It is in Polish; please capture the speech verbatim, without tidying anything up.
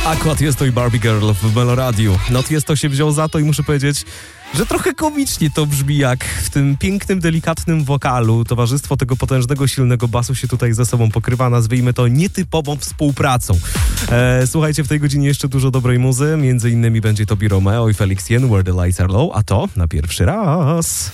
Aqua Tiesto i Barbie Girl w Meloradiu. No Tiesto się wziął za to i muszę powiedzieć, że trochę komicznie to brzmi, jak w tym pięknym, delikatnym wokalu towarzystwo tego potężnego, silnego basu się tutaj ze sobą pokrywa, nazwijmy to nietypową współpracą. E, słuchajcie, w tej godzinie jeszcze dużo dobrej muzy, między innymi będzie to Romeo i Felix Jen, Where the Lights Are Low, a to na pierwszy raz.